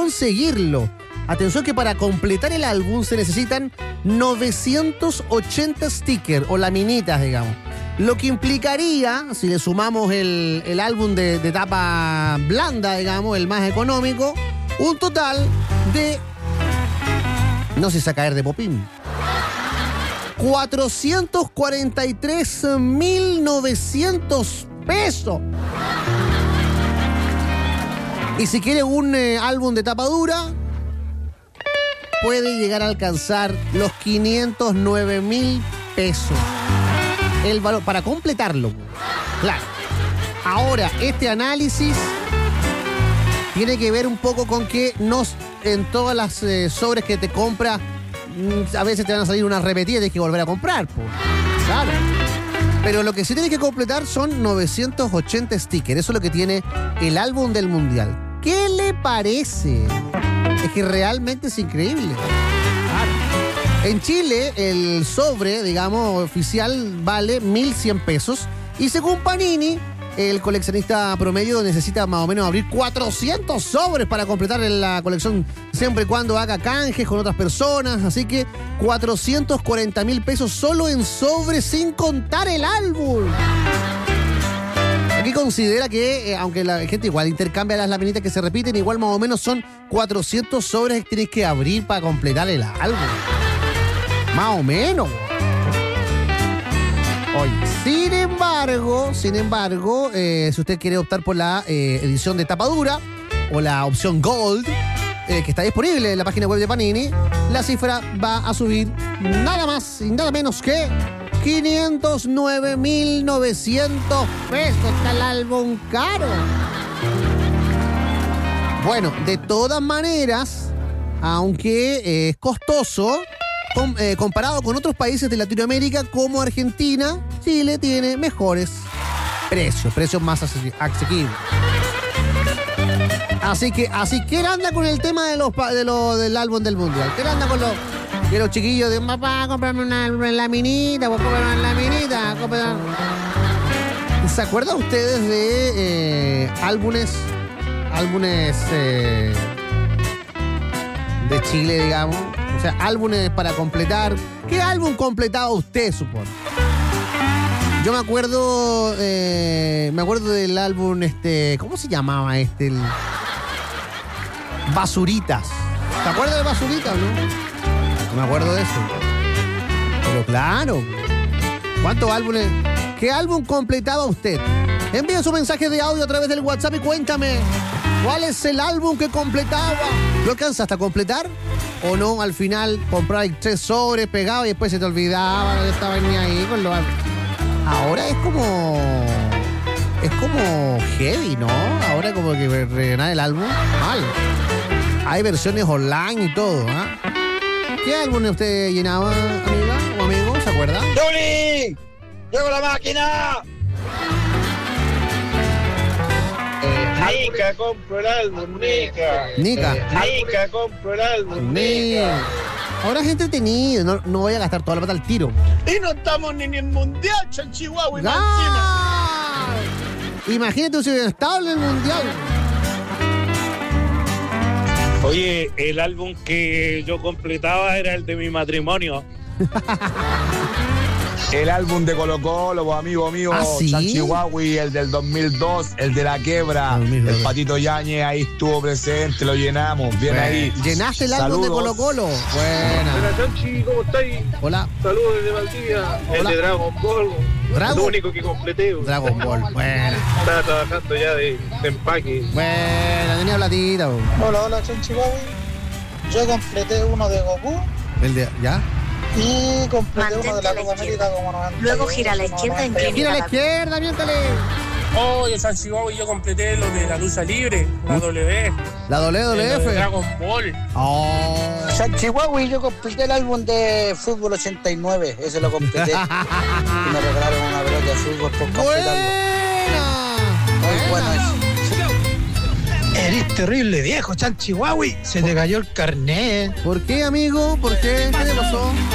conseguirlo, atención que para completar el álbum se necesitan 980 stickers o laminitas, digamos. Lo que implicaría, si le sumamos el álbum de tapa blanda, digamos, el más económico, un total de, no sé si a caer de popín, 443.900 pesos. Y si quiere un álbum de tapa dura, puede llegar a alcanzar los 509.000 pesos. El valor para completarlo. Claro. Ahora, este análisis tiene que ver un poco con que en todas las sobres que te compras, a veces te van a salir unas repetidas y tienes que volver a comprar. Pues. Claro. Pero lo que sí tienes que completar son 980 stickers. Eso es lo que tiene el álbum del Mundial. ¿Qué le parece? Es que realmente es increíble. Claro. En Chile, el sobre, digamos, oficial vale 1.100 pesos. Y según Panini, el coleccionista promedio necesita más o menos abrir 400 sobres para completar la colección, siempre y cuando haga canjes con otras personas. Así que 440.000 pesos solo en sobres, sin contar el álbum. Aquí considera que, aunque la gente igual intercambia las laminitas que se repiten, igual más o menos son 400 sobres que tienes que abrir para completar el álbum. Más o menos. Oye, sin embargo, si usted quiere optar por la edición de tapa dura o la opción Gold, que está disponible en la página web de Panini, la cifra va a subir nada más y nada menos que 509.900 pesos. Está el álbum caro. Bueno, de todas maneras, aunque es costoso, comparado con otros países de Latinoamérica como Argentina, Chile tiene mejores precios más asequibles. Así que ¿quién anda con el tema del álbum del Mundial? ¿Quién anda con los chiquillos de papá, cómprame una laminita, vos cómprame una laminita? ¿Se acuerdan ustedes de álbumes de Chile, digamos? O sea, álbumes para completar. ¿Qué álbum completaba usted, supone? Yo me acuerdo del álbum, ¿cómo se llamaba el Basuritas. ¿Te acuerdas de Basuritas, no? No me acuerdo de eso. Pero claro. ¿Cuántos álbumes? ¿Qué álbum completaba usted? Envía su mensaje de audio a través del WhatsApp y cuéntame. ¿Cuál es el álbum que completaba? ¿Lo alcanzaste a completar? ¿O no? Al final comprabas 3 sobres pegados y después se te olvidaba, no estabas ni ahí con lo... Ahora es como heavy, ¿no? Ahora como que rellenar el álbum mal. Hay versiones online y todo, ¿ah? ¿Qué álbum usted llenaba, amiga o amigo? ¿Se acuerda? ¡Juli! ¡Llego la máquina! Nica, compro el álbum, Nica. Nica, compro el álbum, Nica. Ahora es entretenido, no voy a gastar toda la plata al tiro. Y no estamos ni en el Mundial, Chihuahua y ¡Ah! Imagínate si hubiera estado en el Mundial. Oye, el álbum que yo completaba era el de mi matrimonio. El álbum de Colo Colo, amigo mío, ¿sí? San Chihuahua, el del 2002, el de la quebra, el Patito Yáñez, ahí estuvo presente, lo llenamos, bien ahí. ¿Llenaste el álbum de Colo Colo? Buena. Hola, Chanchi, ¿cómo estáis? Hola. Saludos desde Valdivia. Hola. El de Dragon Ball. ¿Dragon? El único que completé. Dragon Ball, buena. Estaba trabajando ya de empaque. Buena, tenía platita. Hola, Chihuahua. Yo completé uno de Goku. El de, ¿ya? Y completé Mantente uno de la a la Copa izquierda. América como 90. Luego gira a la izquierda en clínica. Gira a la izquierda, miéntale. Oye, San Chihuahua, yo completé lo de la lucha libre, la W. La lo de WWF. Dragon Ball. Oh. San Chihuahua y yo completé el álbum de Fútbol 89. Ese lo completé. Y me regalaron una pelota de fútbol por completarlo. Muy bueno eso. Eres terrible viejo, Chan Chihuahua. Se te cayó el carnet. ¿Por qué, amigo? ¿Por qué? ¿Qué le pasó?